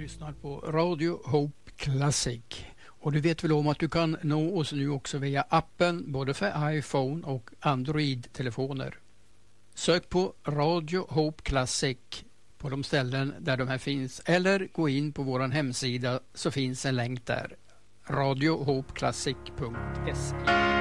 lyssnar på Radio Hope Classic. Och du vet väl om att du kan nå oss nu också via appen både för iPhone och Android-telefoner. Sök på Radio Hope Classic på de ställen där de här finns eller gå in på vår hemsida så finns en länk där. radiohopeclassic.se